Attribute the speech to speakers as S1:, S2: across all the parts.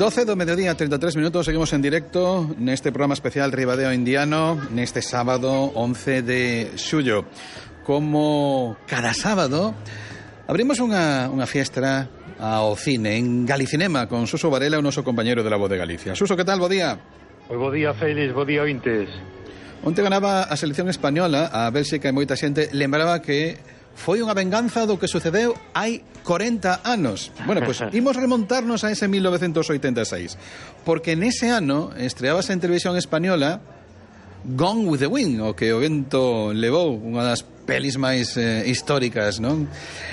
S1: 12 do mediodía, 33 minutos, seguimos en directo neste programa especial Ribadeo Indiano neste sábado 11 de xullo. Como cada sábado abrimos unha fiestra ao cine en Galicinema con Suso Varela, o noso compañeiro de La Voz de Galicia. Suso, que tal? Bo día.
S2: Pois bo día, Félix, bo día, ointes.
S1: Onte ganaba a selección española, a Bélxica, e moita xente lembraba que foi unha venganza do que sucedeu hai 40 anos. Bueno, pois imos remontarnos a ese 1986, porque nese ano estreábase en televisión española Gone with the Wind, o que o vento levou, unha das pelis máis históricas, non?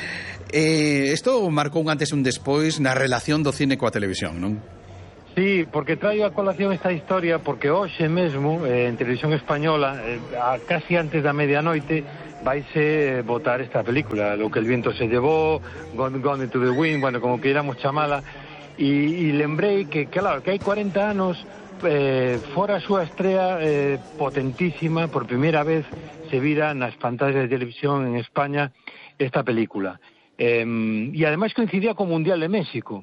S1: Isto marcou un antes e un despois na relación do cine coa televisión, non?
S2: Sí, porque traio a colación esta historia porque hoxe mesmo en televisión española, casi antes da medianoite, vaise votar esta película, Lo que el viento se llevó, Gone to the Wind, bueno, como queiramos chamala, e lembrei que, claro, que hai 40 anos fora a súa estrea potentísima, por primeira vez se vira nas pantallas de televisión en España esta película. E ademais coincidía co Mundial de México.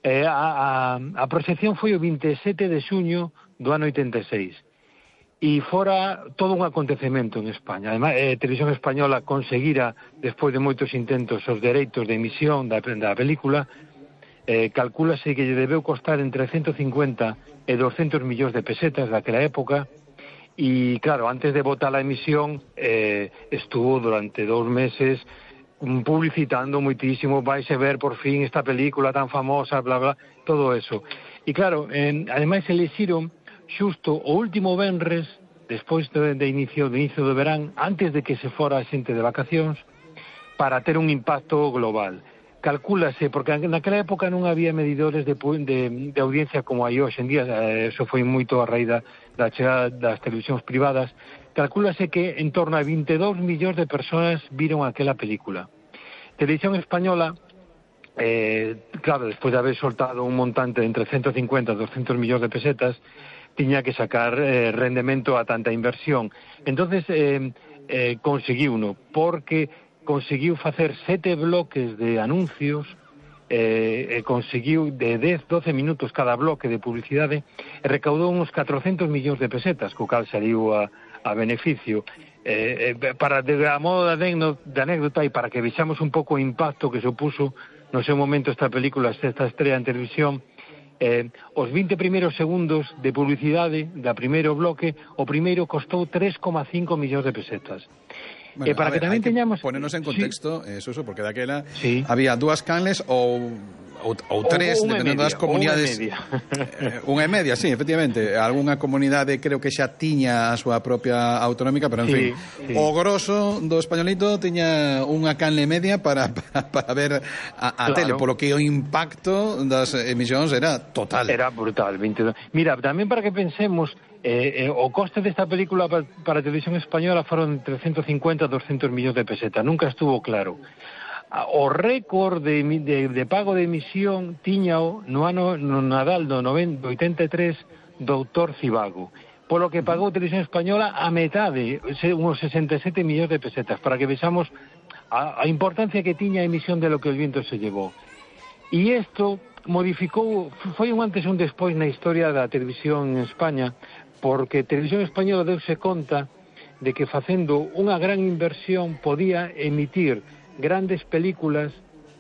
S2: A proxección foi o 27 de xuño do ano 86 e fora todo un acontecemento en España. Ademais, Televisión Española conseguira, despois de moitos intentos, os dereitos de emisión da película. Calcúlase que lle debeu costar entre 150 e 200 millóns de pesetas daquela época. E claro, antes de botar a emisión estuvo durante 2 meses publicitando moitísimo, vais a ver por fin esta película tan famosa, bla bla, todo eso. E claro, ademais elixiron xusto o último venres, despois de inicio do verán, antes de que se fora a xente de vacacións, para ter un impacto global. Calcúlase, porque naquela época non había medidores de audiencia como hai hoxe en día, eso foi moito a raíz da chegada das televisións privadas. Calcúlase que en torno a 22 millóns de persoas viron aquela película. Televisión Española, claro, despois de haber soltado un montante entre 150 e 200 millóns de pesetas, tiña que sacar rendemento a tanta inversión. Entonces conseguiuno, porque conseguiu facer 7 bloques de anuncios, conseguiu de 10-12 minutos cada bloque de publicidade, e recaudou uns 400 millóns de pesetas, co cal saliu a beneficio. Para a modo de anécdota e para que vexamos un pouco o impacto que supuso no seu momento esta película, esta estrella en televisión, os 20 primeiros segundos de publicidade da primeiro bloque, o primeiro costou 3,5 millóns de pesetas.
S1: Bueno,
S2: para que tamén teñamos...
S1: Ponernos en contexto, sí. Eso, porque daquela
S2: sí.
S1: Había 2 canles ou 3, dependendo das comunidades. Unha e media, sí, efectivamente. Algúnha comunidade creo que xa tiña a súa propia autonómica, pero en fin, o grosso do españolito tiña unha canle media para ver a tele, polo que o impacto das emisións era total.
S2: Era brutal, 22. Mira, tamén para que pensemos, o coste desta película para a televisión española foron entre 150 e 200 millóns de pesetas, nunca estuvo claro. O récord de pago de emisión tiñao no Nadal do 83 doutor Cibago, polo que pagou Televisión Española a metade, uns 67 millóns de pesetas, para que vexamos a importancia que tiña a emisión de Lo que el viento se llevó. E isto modificou, foi un antes e un despois na historia da televisión en España, porque Televisión Española deuse conta de que facendo unha gran inversión podía emitir grandes películas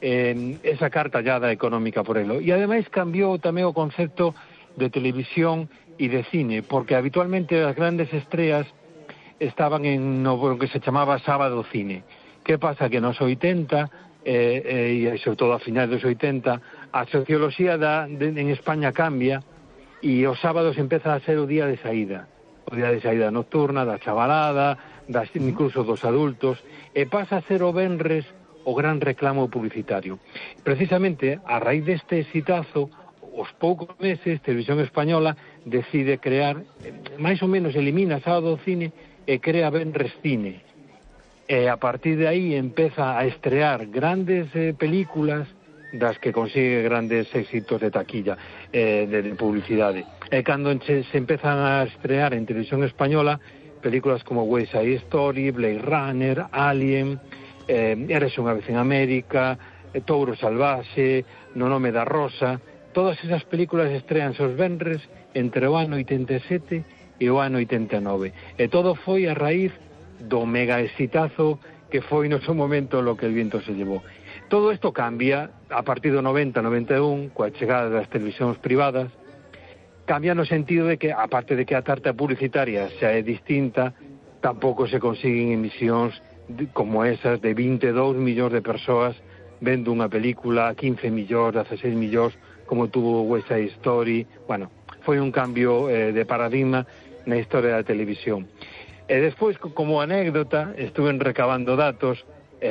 S2: e sacar tallada económica por elo. E ademais cambiou tamén o concepto de televisión e de cine, porque habitualmente as grandes estreas estaban en no que se chamaba sábado cine. Que pasa? Que nos 80 e sobre todo a finais dos 80 a socioloxía en España cambia e os sábados empeza a ser o día de saída nocturna, da chavalada, incluso dos adultos, e pasa a ser o venres o gran reclamo publicitario. Precisamente, a raíz deste exitazo, os poucos meses, Televisión Española decide crear, máis ou menos elimina Sábado Cine e crea Venres Cine. E a partir de aí empeza a estrear grandes películas das que consigue grandes éxitos de taquilla, de publicidade. E cando se empezan a estrear en Televisión Española películas como West Side Story, Blade Runner, Alien, Eres unha vez en América, Touro Salvaxe, No nome da Rosa, todas esas películas estrean os venres entre o ano 87 e o ano 89. E todo foi a raíz do mega exitazo que foi no seu momento Lo que el viento se llevó. Todo isto cambia a partir do 90-91, coa chegada das televisións privadas. Cambia no sentido de que, aparte de que a tarta publicitaria xa é distinta, tampouco se consiguen emisións como esas de 22 millóns de persoas vendo unha película, 15 millóns, 16 millóns, como tuvo West Side Story. Bueno, foi un cambio de paradigma na historia da televisión. E despois, como anécdota, estuve recabando datos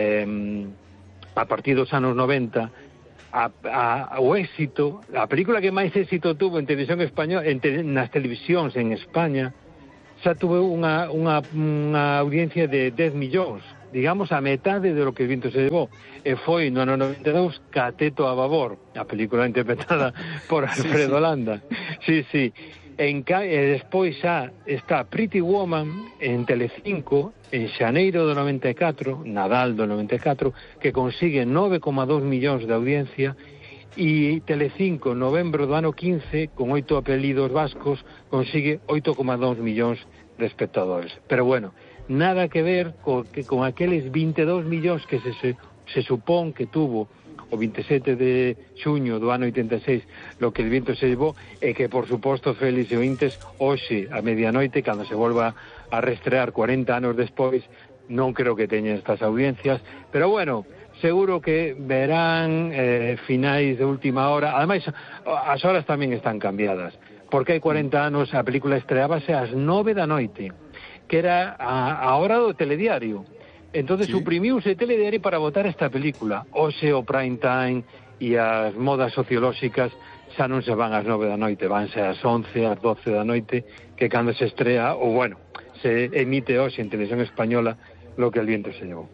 S2: a partir dos anos 90, o éxito, a película que máis éxito tuvo en televisión española, nas televisións en España, xa tuve unha audiencia de 10 millóns, digamos a metade de Lo que el viento se llevó, e foi no ano 92 Cateto a babor, a película interpretada por Alfredo Landa. Sí. E despois xa está Pretty Woman en Telecinco en xaneiro do 94, Nadal do 94, que consigue 9,2 millóns de audiencia, e Telecinco, novembro do ano 15, con 8 apelidos vascos, consigue 8,2 millóns de espectadores. Pero bueno, nada que ver con aqueles 22 millóns que se supón que tuvo o 27 de xuño do ano 86 Lo que el viento se llevó, e que, por suposto, Félix e ointes, hoxe, a medianoite, cando se volva a restrear 40 anos despois, non creo que teña estas audiencias, pero bueno, seguro que verán finais de última hora. Ademais, as horas tamén están cambiadas, porque hai 40 anos a película estreábase ás 9 da noite, que era a hora do telediario. Entonces suprimiuse o telediario para botar esta película. Hoxe o prime time e as modas sociolóxicas xa non se van ás 9 da noite, vanse ás 11, ás 12 da noite, que cando se estrea, ou bueno, se emite hoxe en Televisión Española Lo que el viento se llevó.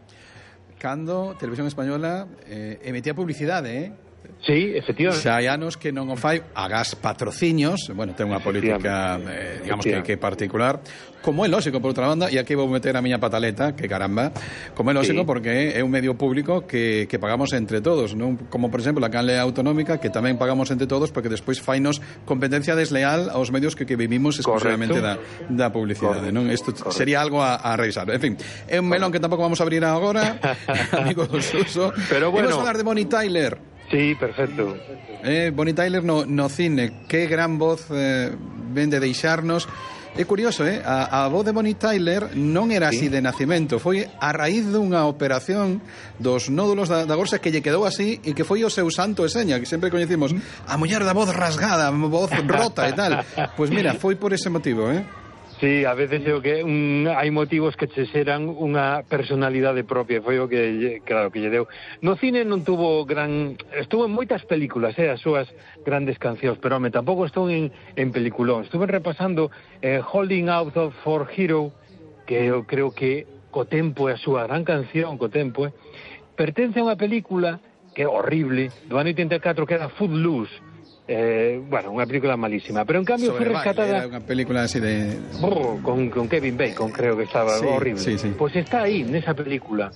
S1: Cando Televisión Española emitía publicidade,
S2: Sí, efectivamente.
S1: Xa hai anos que non o fai, agás patrocinios, bueno, ten unha política, digamos que particular, como é lógico, por outra banda, e aquí vou meter a miña pataleta, que caramba, como é lógico, porque é un medio público que pagamos entre todos, non? Como, por exemplo, a canle autonómica, que tamén pagamos entre todos, porque despois fainos competencia desleal aos medios que vivimos exclusivamente da publicidade, non? Isto sería algo a revisar. En fin, é un melón que tampouco vamos a abrir agora, amigo do Suso.
S2: Pero bueno,
S1: vamos a falar de Bonnie Tyler.
S2: Sí, perfecto.
S1: Bonnie Tyler no cine, que gran voz ven de deixarnos. É curioso, a voz de Bonnie Tyler non era así de nacimento, foi a raíz dunha operación dos nódulos da gorxa que lle quedou así, e que foi o seu santo e seña, que sempre coñecimos a muller da voz rasgada, voz rota e tal. Pois mira, foi por ese motivo,
S2: Sí, a veces o que hai motivos que che xeran unha personalidade propia, foi o que, claro, que lle deu. No cine non tuvo estuvo en moitas películas, as súas grandes cancións, pero tampouco estou en peliculón. Estuve repasando Holding Out for Hero, que eu creo que co tempo é a súa gran canción, co tempo, pertence a unha película que é horrible, do ano 84, que era Footloose. Bueno, unha película malísima, pero en cambio foi rescatada.
S1: Era unha película así de
S2: con Kevin Bacon, creo que estaba horrible.
S1: Sí.
S2: Pues está aí, nesa película.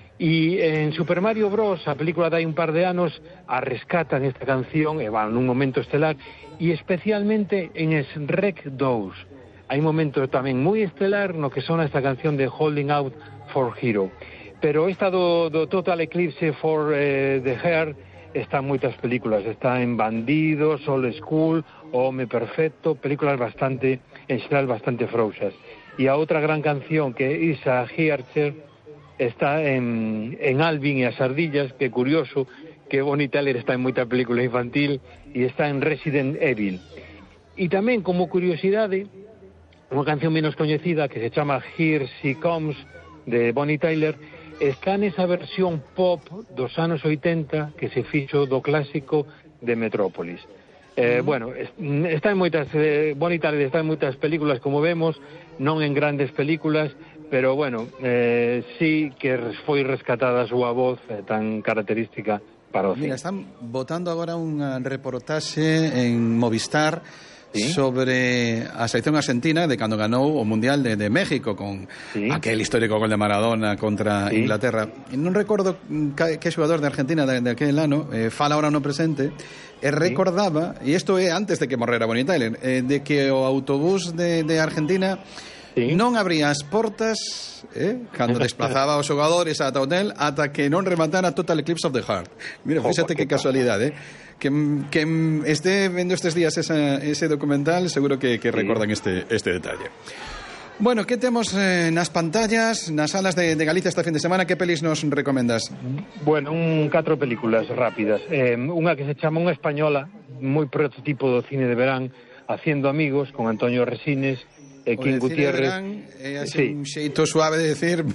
S2: E en Super Mario Bros, a película de hai un par de anos, a rescatan esta canción, e van nun momento estelar, e especialmente en Shrek 2. Hai un momento tamén moi estelar no que sona esta canción de Holding Out for Hero. Pero esta do Total Eclipse for the Heart está en moitas películas, está en Bandidos, Old School, Home Perfecto, películas bastante, en xeral, bastante frouxas. E a outra gran canción, que é Isa Hearcher, está en Alvin e as ardillas, que é curioso, que Bonnie Tyler está en moita película infantil, e está en Resident Evil. E tamén, como curiosidade, unha canción menos coñecida, que se chama Here She Comes, de Bonnie Tyler, está nesa versión pop dos anos 80 que se fixo do clásico de Metrópolis. Bueno, está en moitas Bonnie Tyler está en moitas películas, como vemos, non en grandes películas, pero bueno, sí que foi rescatada a súa voz tan característica para o cine.
S1: Mira, están botando agora unha reportaxe en Movistar sobre a selección argentina de cando ganou o Mundial de México con aquel histórico gol de Maradona contra Inglaterra. E non recordo que xogador de Argentina de aquel ano fala ahora no presente e recordaba, e isto é antes de que morrera Bonnie Tyler, de que o autobús de Argentina non abría as portas cando desplazaba os xogadores ata o hotel ata que non rematara Total Eclipse of the Heart. Mira, fíxate que casualidade, que este vendo estes días ese documental seguro que recordan este detalle. Bueno, que temos nas pantallas, nas salas de Galicia esta fin de semana? Que pelis nos recomendas?
S2: Bueno, 4 películas rápidas. Unha que se chama Unha española, moi prototipo do cine de verán, Haciendo amigos, con Antonio Resines, King Gutiérrez.
S1: É así un xeito suave de decir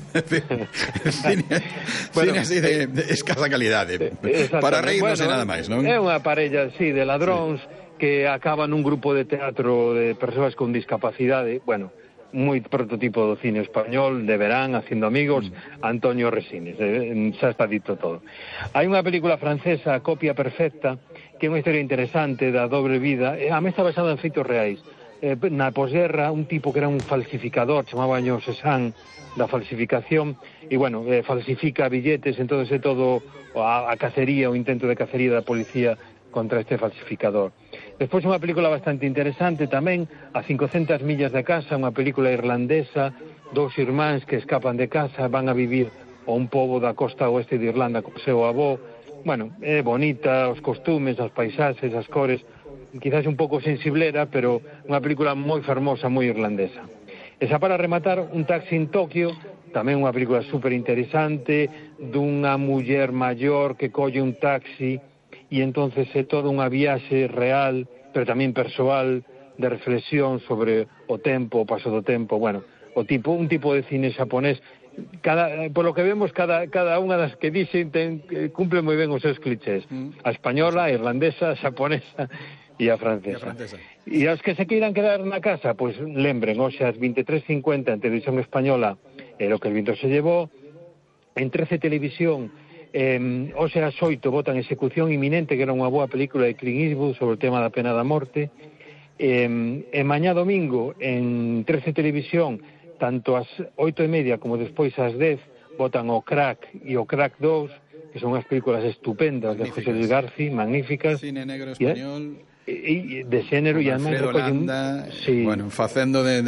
S1: cine así de escasa calidade para reírnos e nada máis, non?
S2: É unha parella así de ladróns que acaban nun grupo de teatro de persoas con discapacidade. Bueno, moi prototipo do cine español de verán, Haciendo amigos, Antonio Resines, xa está dito todo. Hai unha película francesa, Copia perfecta, que é unha historia interesante da dobre vida, a mí está basada en feitos reais. Na posguerra, un tipo que era un falsificador, chamabaño Cézanne, da falsificación, e bueno, falsifica billetes, entonces é todo a cacería, o intento de cacería da policía contra este falsificador. Despois unha película bastante interesante tamén, A 500 millas de casa, unha película irlandesa, 2 irmáns que escapan de casa, van a vivir a un pobo da costa oeste de Irlanda co seu avó. Bueno, é bonita, os costumes, as paisaxes, as cores, quizás un pouco sensiblera, pero unha película moi fermosa, moi irlandesa. E xa para rematar, Un taxi en Tokio, tamén unha película super interesante, dunha muller maior que colle un taxi e entonces é toda unha viaxe real, pero tamén persoal, de reflexión sobre o tempo, o paso do tempo. Bueno, un tipo de cine xaponés. Por lo que vemos, cada unha das que dixen cumple moi ben os seus clichés. A española, a irlandesa, a xaponesa e a francesa. E aos que se queiran quedar na casa, pois lembren, hoxe ás 23:50 en Televisión Española, Lo que el viento se llevó, en 13 Televisión, hoxe ás 8 botan Execución inminente, que era unha boa película de Clint Eastwood sobre o tema da pena da morte, e mañá domingo en 13 Televisión, tanto ás 8:30 como despois ás 10, botan o Crack e o Crack 2, que son unhas películas estupendas de José Luis Garci, magníficas.
S1: Cine negro español.
S2: E de xénero e además
S1: Alfredo Landa, bueno, facendo de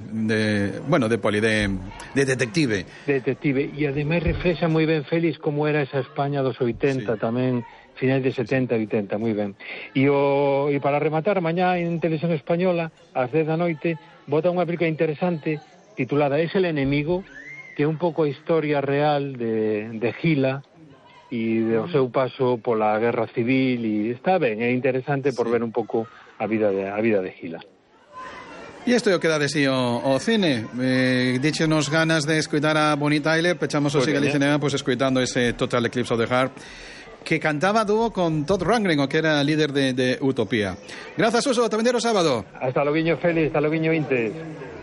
S1: detective.
S2: E ademais reflexa moi ben Félix como era esa España dos 80, tamén finais de 70 e 80, moi ben. E para rematar, mañá en Televisión Española ás 10 da noite bota unha película interesante titulada Es el enemigo, que é un pouco a historia real de Gila e do seu paso pola guerra civil, e está ben, é interesante por ver un pouco a vida de Gila.
S1: E isto é o que dá de si o cine. Díchenos ganas de escoitar a Bonnie Tyler, pechamos o Siga Cinema pois escoitando ese Total Eclipse of the Heart, que cantaba dúo con Todd Rundgren, o que era líder de Utopía. Grazas, Suso, tamén o sábado.
S2: Hasta logo, Félix, hasta logo, Intes.